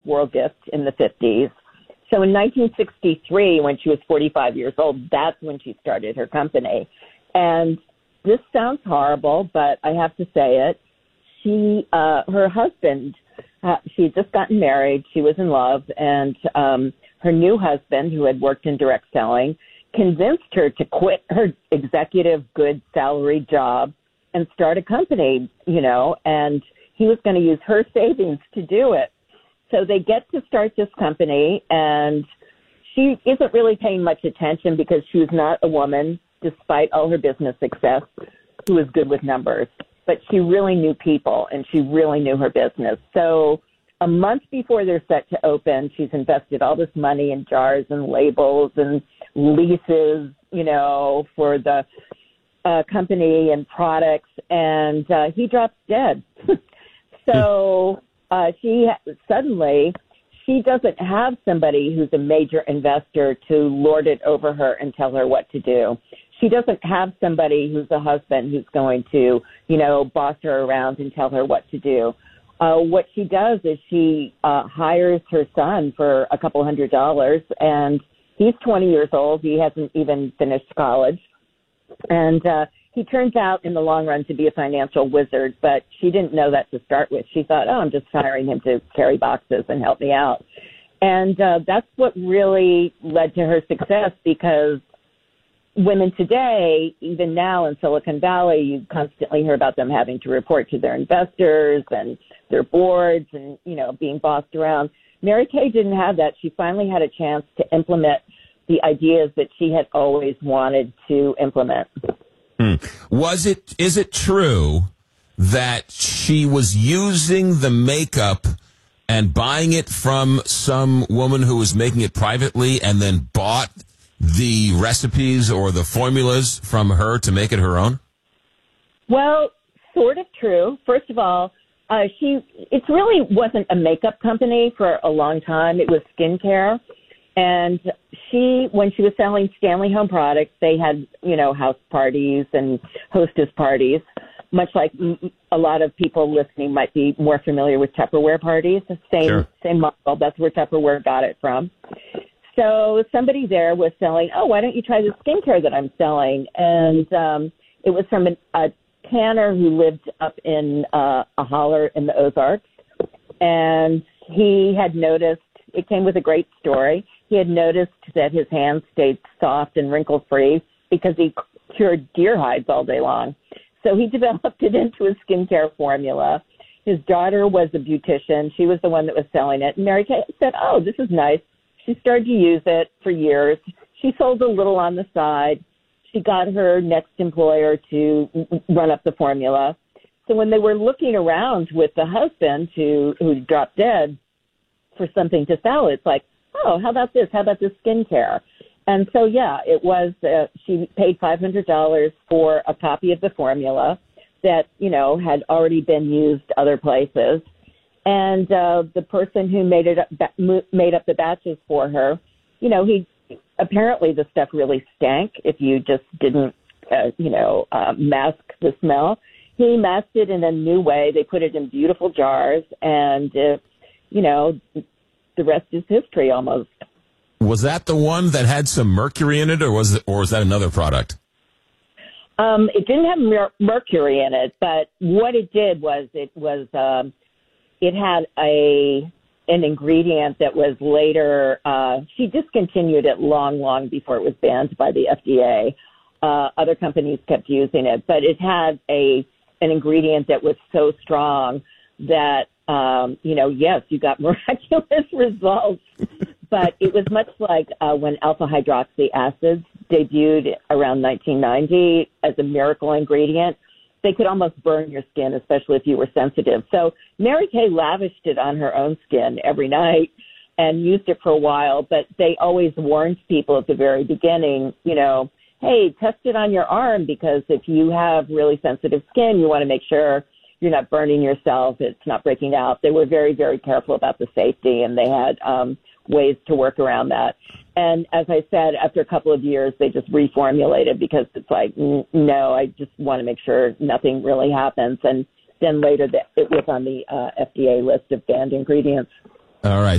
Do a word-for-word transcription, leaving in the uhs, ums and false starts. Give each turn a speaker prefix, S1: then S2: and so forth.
S1: world gift in the fifties. So in nineteen sixty-three, when she was forty-five years old, that's when she started her company. And this sounds horrible, but I have to say it. She, uh, her husband, uh, she had just gotten married. She was in love, and um, her new husband, who had worked in direct selling, convinced her to quit her executive good salary job and start a company, you know, and he was going to use her savings to do it. So they get to start this company, and she isn't really paying much attention because she was not a woman, despite all her business success, who was good with numbers. But she really knew people, and she really knew her business. So a month before they're set to open, she's invested all this money in jars and labels and leases, you know, for the uh, company and products, and uh, he drops dead. So uh, she suddenly, she doesn't have somebody who's a major investor to lord it over her and tell her what to do. She doesn't have somebody who's a husband who's going to, you know, boss her around and tell her what to do. Uh, what she does is she uh, hires her son for a couple hundred dollars, and he's twenty years old. He hasn't even finished college. And uh, he turns out in the long run to be a financial wizard, but she didn't know that to start with. She thought, oh, I'm just hiring him to carry boxes and help me out. And uh, that's what really led to her success, because women today, even now in Silicon Valley, you constantly hear about them having to report to their investors and their boards and, you know, being bossed around. Mary Kay didn't have that. She finally had a chance to implement the ideas that she had always wanted to implement.
S2: Hmm. Was it, is it true that she was using the makeup and buying it from some woman who was making it privately and then bought the recipes or the formulas from her to make it her own?
S1: Well, sort of true. First of all, uh, she, it really wasn't a makeup company for a long time. It was skincare. And she, when she was selling Stanley Home products, they had, you know, house parties and hostess parties, much like a lot of people listening might be more familiar with Tupperware parties. Same,
S2: sure. same
S1: model. That's where Tupperware got it from. So somebody there was selling, oh, why don't you try the skincare that I'm selling? And um, it was from a, a tanner who lived up in uh, a holler in the Ozarks. And he had noticed, it came with a great story. He had noticed that his hands stayed soft and wrinkle-free because he cured deer hides all day long. So he developed it into a skincare formula. His daughter was a beautician. She was the one that was selling it. And Mary Kay said, oh, this is nice. She started to use it for years. She sold a little on the side. She got her next employer to run up the formula. So when they were looking around with the husband who, who dropped dead for something to sell, it's like, oh, how about this? How about this skincare? And so, yeah, it was, uh, she paid five hundred dollars for a copy of the formula that, you know, had already been used other places. And uh, the person who made it up, made up the batches for her, you know, he apparently the stuff really stank if you just didn't, uh, you know, uh, mask the smell. He masked it in a new way. They put it in beautiful jars, and uh, you know, the rest is history almost.
S2: Was that the one that had some mercury in it, or was it, or was that another product?
S1: Um, it didn't have mer- mercury in it, but what it did was it was. Um, It had a an ingredient that was later, uh, she discontinued it long, long before it was banned by the F D A. Uh, other companies kept using it, but it had a an ingredient that was so strong that, um, you know, yes, you got miraculous results, but it was much like uh, when alpha hydroxy acids debuted around nineteen ninety as a miracle ingredient. They could almost burn your skin, especially if you were sensitive. So Mary Kay lavished it on her own skin every night and used it for a while, but they always warned people at the very beginning, you know, hey, test it on your arm, because if you have really sensitive skin, you want to make sure you're not burning yourself, it's not breaking out. They were very, very careful about the safety, and they had um, ways to work around that. And as I said, after a couple of years, they just reformulated because it's like, no, I just want to make sure nothing really happens. And then later it was on the uh, F D A list of banned ingredients.
S2: All right.